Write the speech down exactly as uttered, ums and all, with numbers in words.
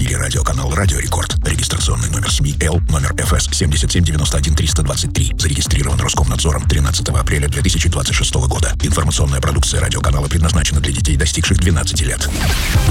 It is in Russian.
телерадиоканал «Радио Рекорд». Регистрационный номер СМИ Л, номер эф эс семь семь девять один три два три. Зарегистрирован Роскомнадзором тринадцатого апреля две тысячи двадцать шестого года. Информационная продукция радиоканала предназначена для детей, достигших двенадцати лет.